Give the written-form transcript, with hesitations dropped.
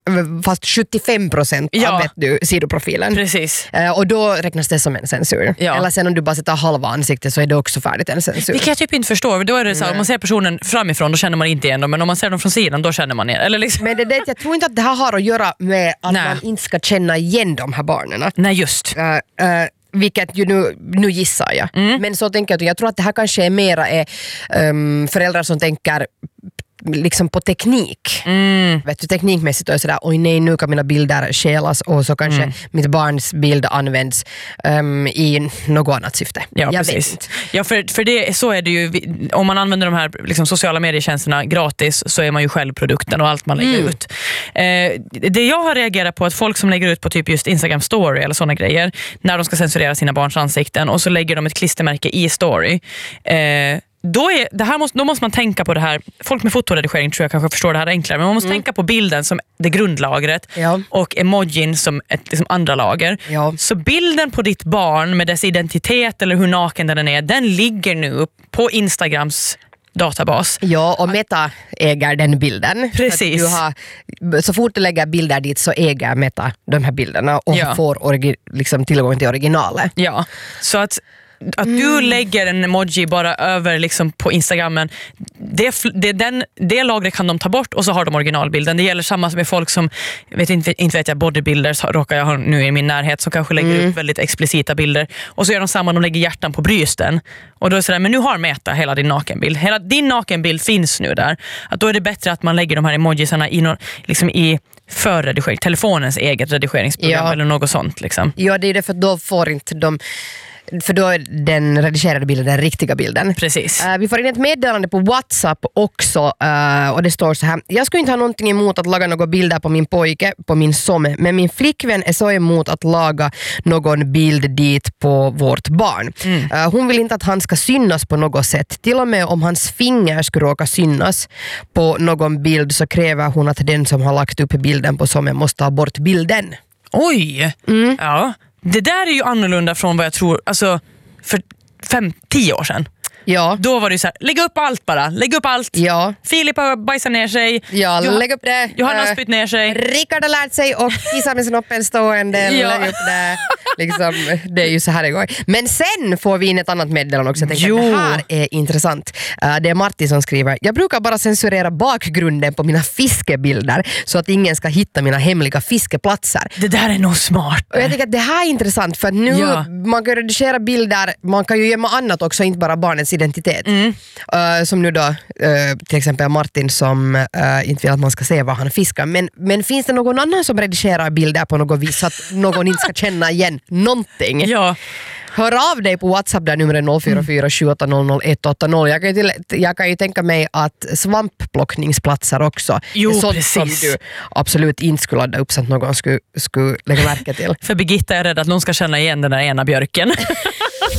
fast 75% av vet du, sidoprofilen. Precis. Och då räknas det som en censur. Ja. Eller sen om du bara sätter halva ansiktet så är det också färdigt en censur. Vilket jag typ inte förstår. Då är det så här, om man ser personen framifrån då känner man inte igen dem, men om man ser dem från sidan då känner man igen. Eller liksom. Men jag tror inte att det här har att göra med att man inte ska känna igen de här barnen. Nej, just. Vilket ju nu gissar jag. Men så tänker jag tror att det här kanske är mera föräldrar som tänker liksom på teknik. Vet du, teknikmässigt och sådär, oj nej, nu kan mina bilder stjälas och så kanske mitt barns bild används i något annat syfte. Ja, jag precis. vet inte. Ja, för det, så är det ju, om man använder de här liksom, sociala medietjänsterna gratis så är man ju själv produkten och allt man lägger ut. Det jag har reagerat på att folk som lägger ut på typ just Instagram story eller sådana grejer, när de ska censurera sina barns ansikten och så lägger de ett klistermärke i story, då måste man tänka på det här. Folk med fotoredigering tror jag kanske förstår det här enklare, men man måste tänka på bilden som det grundlagret och emojin som ett liksom andra lager. Så bilden på ditt barn med dess identitet eller hur naken den är, den ligger nu på Instagrams databas. Ja, och Meta äger den bilden. Precis. Så fort du lägger bilder dit så äger Meta de här bilderna och får liksom tillgång till originalet. Ja, så att du lägger en emoji bara över liksom på Instagrammen, det lagret kan de ta bort och så har de originalbilden. Det gäller samma med folk som inte vet jag, bodybuilders råkar jag ha nu i min närhet som kanske lägger upp väldigt explicita bilder och så gör de samma, de lägger hjärtan på brysten och då är det sådär, men nu har Meta hela din nakenbild. Hela din nakenbild finns nu där. Att då är det bättre att man lägger de här emojisarna i förredigering, telefonens eget redigeringsprogram eller något sånt liksom. Ja, det är det, för då får inte de. För då är den redigerade bilden den riktiga bilden. Precis. Vi får in ett meddelande på WhatsApp också och det står så här: jag skulle inte ha någonting emot att laga några bilder på min pojke, på min son, men min flickvän är så emot att laga någon bild dit på vårt barn. Hon vill inte att han ska synas på något sätt. Till och med om hans finger skulle råka synas på någon bild så kräver hon att den som har lagt upp bilden på sonen måste ha bort bilden. Oj! Ja. Det där är ju annorlunda från vad jag tror, alltså för 5-10 år sedan. Ja. Då var det så här, lägg upp allt bara. Lägg upp allt. Ja. Filip har bajsat ner sig. Ja, lägg upp det. Johanna har spytt ner sig. Rickard har lärt sig och kissa med snoppen stående. Lägg upp det. Liksom, det är ju så här det går. Men sen får vi in ett annat meddelande också. Jag tänker att det här är intressant. Det är Martin som skriver: jag brukar bara censurera bakgrunden på mina fiskebilder så att ingen ska hitta mina hemliga fiskeplatser. Det där är nog smart. Och jag tänker att det här är intressant för att nu man kan redigera bilder, man kan ju gömma annat också, inte bara barnets identitet. Som nu då till exempel Martin som inte vill att man ska se vad han fiskar. Men finns det någon annan som redigerar bilder på något vis så att någon inte ska känna igen någonting? Ja. Hör av dig på WhatsApp där numret 044 780 180. Jag kan ju tänka mig att svampplockningsplatser också är sånt som du absolut inte skulle ladda upp så att någon skulle lägga märke till. För Birgitta är rädd att någon ska känna igen den där ena björken.